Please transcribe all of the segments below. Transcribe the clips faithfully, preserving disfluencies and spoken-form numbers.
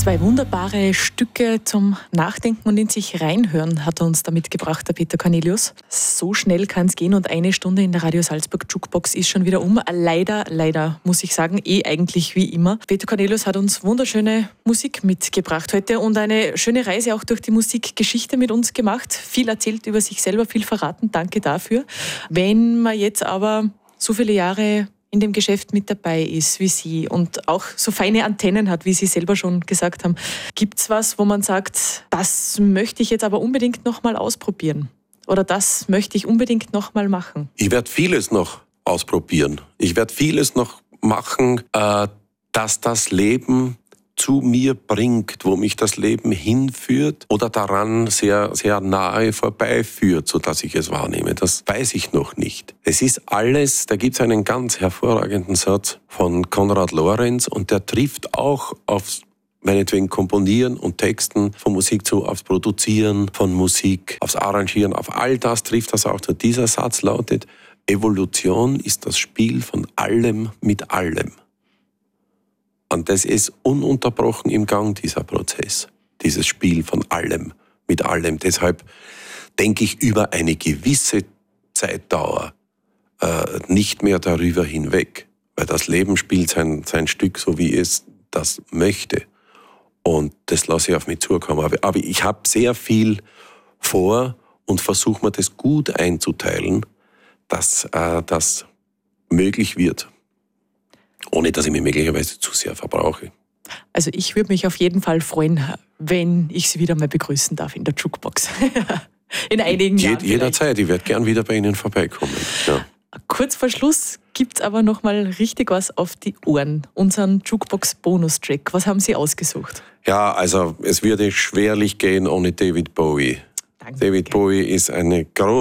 Zwei wunderbare Stücke zum Nachdenken und in sich reinhören hat er uns da mitgebracht, der Peter Cornelius. So schnell kann es gehen und eine Stunde in der Radio Salzburg Jukebox ist schon wieder um. Leider, leider, muss ich sagen, eh eigentlich wie immer. Peter Cornelius hat uns wunderschöne Musik mitgebracht heute und eine schöne Reise auch durch die Musikgeschichte mit uns gemacht. Viel erzählt über sich selber, viel verraten. Danke dafür. Wenn man jetzt aber so viele Jahre in dem Geschäft mit dabei ist wie Sie und auch so feine Antennen hat, wie Sie selber schon gesagt haben, gibt es was, wo man sagt, das möchte ich jetzt aber unbedingt noch mal ausprobieren oder das möchte ich unbedingt noch mal machen? Ich werde vieles noch ausprobieren. Ich werde vieles noch machen, äh, dass das Leben zu mir bringt, wo mich das Leben hinführt oder daran sehr, sehr nahe vorbeiführt, sodass ich es wahrnehme. Das weiß ich noch nicht. Es ist alles, da gibt es einen ganz hervorragenden Satz von Konrad Lorenz und der trifft auch aufs meinetwegen Komponieren und Texten von Musik zu, aufs Produzieren von Musik, aufs Arrangieren, auf all das trifft das auch zu. Dieser Satz lautet, Evolution ist das Spiel von allem mit allem. Und das ist ununterbrochen im Gang, dieser Prozess, dieses Spiel von allem mit allem. Deshalb denke ich über eine gewisse Zeitdauer äh, nicht mehr darüber hinweg, weil das Leben spielt sein, sein Stück, so wie es das möchte. Und das lasse ich auf mich zukommen. Aber, aber ich habe sehr viel vor und versuche mir das gut einzuteilen, dass äh, das möglich wird. Ohne, dass ich mich möglicherweise zu sehr verbrauche. Also ich würde mich auf jeden Fall freuen, wenn ich Sie wieder mal begrüßen darf in der Jukebox. In einigen Je, Jahren Jederzeit, ich werde gern wieder bei Ihnen vorbeikommen. Ja. Kurz vor Schluss gibt es aber noch mal richtig was auf die Ohren. Unseren Jukebox-Bonus-Track. Was haben Sie ausgesucht? Ja, also es würde schwerlich gehen ohne David Bowie. David Bowie ist eine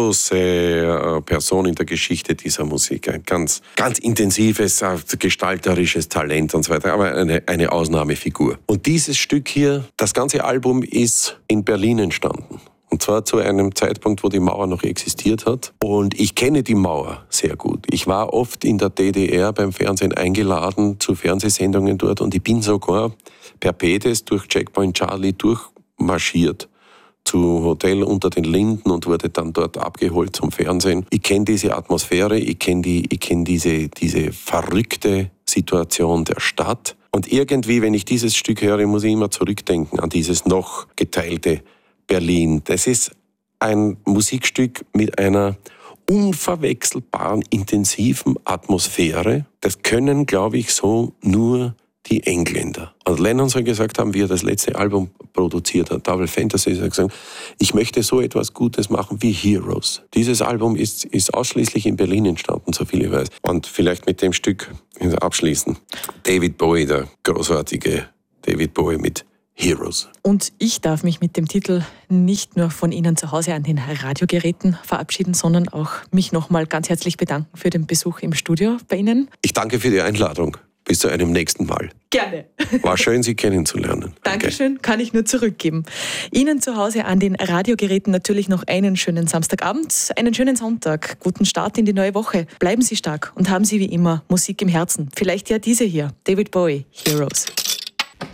große Person in der Geschichte dieser Musik. Ein ganz, ganz intensives, gestalterisches Talent und so weiter, aber eine, eine Ausnahmefigur. Und dieses Stück hier, das ganze Album ist in Berlin entstanden. Und zwar zu einem Zeitpunkt, wo die Mauer noch existiert hat. Und ich kenne die Mauer sehr gut. Ich war oft in der D D R beim Fernsehen eingeladen zu Fernsehsendungen dort und ich bin sogar per Pedes durch Checkpoint Charlie durchmarschiert zu Hotel unter den Linden und wurde dann dort abgeholt zum Fernsehen. Ich kenne diese Atmosphäre, ich kenne die, ich kenne diese, diese verrückte Situation der Stadt. Und irgendwie, wenn ich dieses Stück höre, muss ich immer zurückdenken an dieses noch geteilte Berlin. Das ist ein Musikstück mit einer unverwechselbaren, intensiven Atmosphäre. Das können, glaube ich, so nur die Engländer. Und Lennon soll gesagt haben, wie er das letzte Album produziert hat, Double Fantasy, hat gesagt, ich möchte so etwas Gutes machen wie Heroes. Dieses Album ist, ist ausschließlich in Berlin entstanden, so viel ich weiß. Und vielleicht mit dem Stück abschließen. David Bowie, der großartige David Bowie mit Heroes. Und ich darf mich mit dem Titel nicht nur von Ihnen zu Hause an den Radiogeräten verabschieden, sondern auch mich nochmal ganz herzlich bedanken für den Besuch im Studio bei Ihnen. Ich danke für die Einladung. Bis zu einem nächsten Mal. Gerne. War schön, Sie kennenzulernen. Dankeschön, okay. Kann ich nur zurückgeben. Ihnen zu Hause an den Radiogeräten natürlich noch einen schönen Samstagabend, einen schönen Sonntag, guten Start in die neue Woche. Bleiben Sie stark und haben Sie wie immer Musik im Herzen. Vielleicht ja diese hier, David Bowie, Heroes.